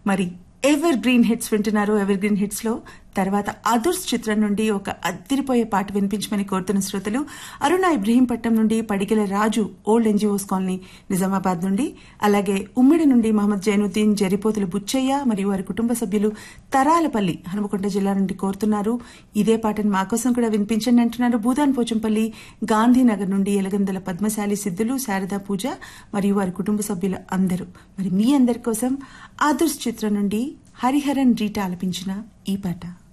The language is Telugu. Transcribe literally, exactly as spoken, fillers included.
మరి ఎవర్ గ్రీన్ హిట్స్ వింటున్నారు. ఎవర్ గ్రీన్ హిట్స్ లో తర్వాత అదుర్స్ చిత్రం నుండి ఒక అద్దిరిపోయే పాట వినిపించమని కోరుతున్న శ్రోతలు అరుణ ఇబ్రహీంపట్నం నుండి, పడిగెల రాజు ఓల్డ్ ఎన్జిఓస్ కాలనీ నిజామాబాద్ నుండి, అలాగే ఉమ్మిడి నుండి మహమ్మద్ జైనుద్దీన్, జరిపోతుల బుచ్చయ్య మరియు వారి కుటుంబ సభ్యులు తరాలపల్లి హనుమకొండ జిల్లా నుండి కోరుతున్నారు. ఇదే పాటను మా కోసం కూడా వినిపించండి అంటున్నారు. భూదాన్ పోచంపల్లి గాంధీనగర్ నుండి ఎలగందల పద్మశాలి సిద్ధులు, శారదా పూజ మరియు వారి కుటుంబ సభ్యులు అందరూ. మరి మీ అందరి కోసం అదుర్స్ చిత్రం నుండి హరిహరన్ రీటా ఆలపించిన ఈ పాట.